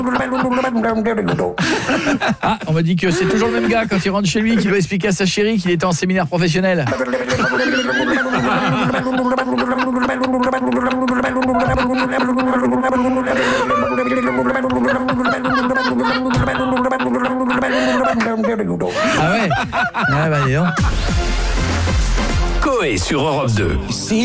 Ah, on m'a dit que c'est toujours le même gars quand il rentre chez lui qui doit expliquer à sa chérie qu'il était en séminaire professionnel. Ah ouais. Ah bah dis donc. Coé sur Europe 2.